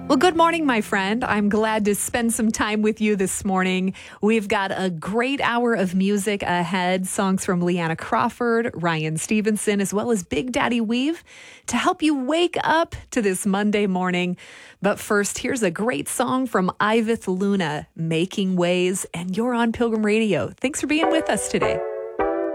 Well, good morning, my friend. I'm glad to spend some time with you this morning. We've got a great hour of music ahead, songs from Leanna Crawford, Ryan Stevenson, as well as Big Daddy Weave to help you wake up to this Monday morning. But first, here's a great song from Iveth Luna, Making Ways, and you're on Pilgrim Radio. Thanks for being with us today.